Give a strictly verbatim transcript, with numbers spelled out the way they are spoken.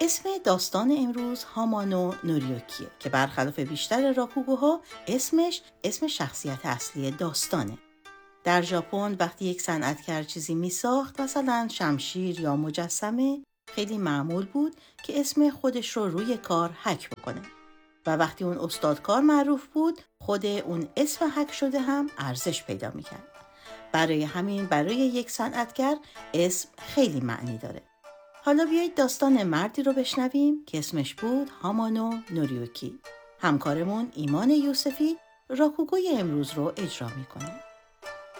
اسم داستان امروز هامانو نوریوکیه که برخلاف بیشتر راکوگوها اسمش اسم شخصیت اصلی داستانه. در ژاپن وقتی یک صنعتگر چیزی می ساخت، مثلا شمشیر یا مجسمه، خیلی معمول بود که اسم خودش رو روی کار حک بکنه. و وقتی اون استادکار معروف بود، خود اون اسم حک شده هم ارزش پیدا می کرد. برای همین برای یک صنعتگر اسم خیلی معنی داره. حالا بیایید داستان مردی رو بشنویم که اسمش بود هامانو نوریوکی. همکارمون ایمان یوسفی راکوگوی امروز رو اجرا میکنه.